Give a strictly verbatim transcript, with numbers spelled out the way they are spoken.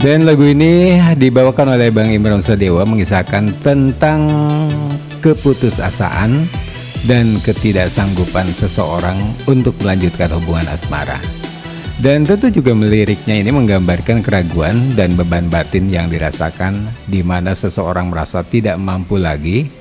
Dan lagu ini dibawakan oleh Bang Imron Sadewa mengisahkan tentang keputusasaan dan ketidaksanggupan seseorang untuk melanjutkan hubungan asmara. Dan tentu juga meliriknya ini menggambarkan keraguan dan beban batin yang dirasakan di mana seseorang merasa tidak mampu lagi